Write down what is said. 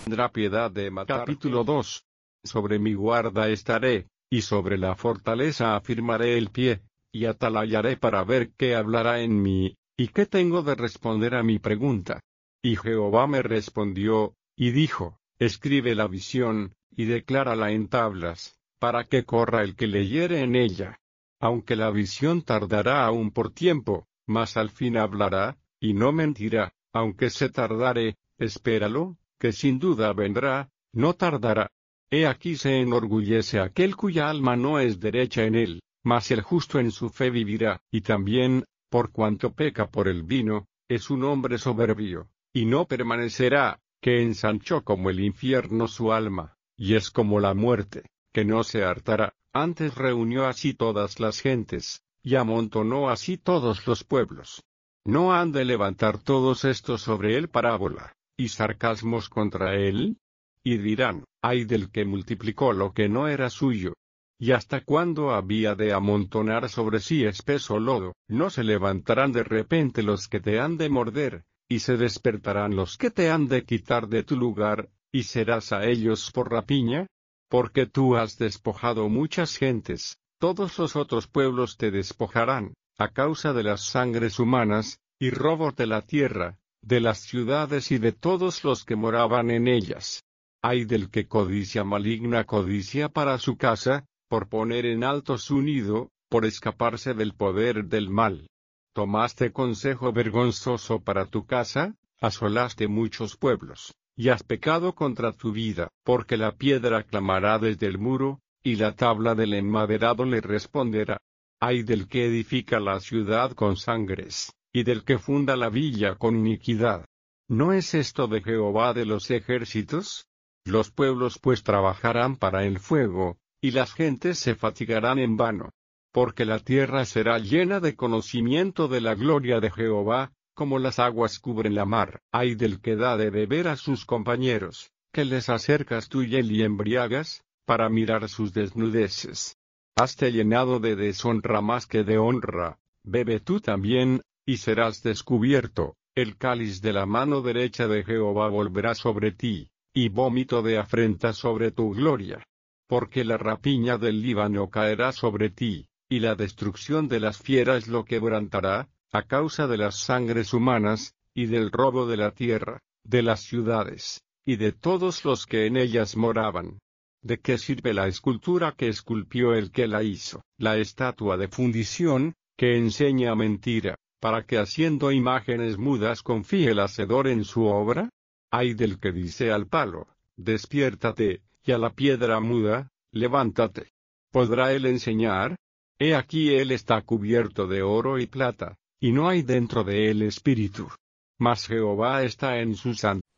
tendrá piedad de matarte. Capítulo 2. Sobre mi guarda estaré, y sobre la fortaleza afirmaré el pie, y atalayaré para ver qué hablará en mí, y qué tengo de responder a mi pregunta. Y Jehová me respondió, y dijo, escribe la visión, y declárala en tablas, para que corra el que leyere en ella. Aunque la visión tardará aún por tiempo, mas al fin hablará, y no mentirá, aunque se tardare, espéralo, que sin duda vendrá, no tardará. He aquí se enorgullece aquel cuya alma no es derecha en él, mas el justo en su fe vivirá. Y también, por cuanto peca por el vino, es un hombre soberbio, y no permanecerá, que ensanchó como el infierno su alma, y es como la muerte, que no se hartará. Antes reunió así todas las gentes, y amontonó así todos los pueblos. ¿No han de levantar todos estos sobre él parábola, y sarcasmos contra él? Y dirán, ay del que multiplicó lo que no era suyo. ¿Y hasta cuándo había de amontonar sobre sí espeso lodo? No se levantarán de repente los que te han de morder, y se despertarán los que te han de quitar de tu lugar, y serás a ellos por rapiña. Porque tú has despojado muchas gentes, todos los otros pueblos te despojarán, a causa de las sangres humanas, y robos de la tierra, de las ciudades y de todos los que moraban en ellas. Ay del que codicia maligna codicia para su casa, por poner en alto su nido, por escaparse del poder del mal. ¿Tomaste consejo vergonzoso para tu casa? Asolaste muchos pueblos, y has pecado contra tu vida, porque la piedra clamará desde el muro, y la tabla del enmaderado le responderá. Ay del que edifica la ciudad con sangres, y del que funda la villa con iniquidad. ¿No es esto de Jehová de los ejércitos? Los pueblos pues trabajarán para el fuego, y las gentes se fatigarán en vano. Porque la tierra será llena de conocimiento de la gloria de Jehová, como las aguas cubren la mar. Ay del que da de beber a sus compañeros, que les acercas tú y él y embriagas, para mirar sus desnudeces. Haste llenado de deshonra más que de honra, bebe tú también, y serás descubierto. El cáliz de la mano derecha de Jehová volverá sobre ti, y vómito de afrenta sobre tu gloria. Porque la rapiña del Líbano caerá sobre ti, y la destrucción de las fieras lo quebrantará, a causa de las sangres humanas, y del robo de la tierra, de las ciudades, y de todos los que en ellas moraban. ¿De qué sirve la escultura que esculpió el que la hizo? La estatua de fundición, que enseña mentira, para que haciendo imágenes mudas confíe el hacedor en su obra. Ay del que dice al palo, despiértate, y a la piedra muda, levántate. ¿Podrá él enseñar? He aquí él está cubierto de oro y plata, y no hay dentro de él espíritu. Mas Jehová está en su santuario.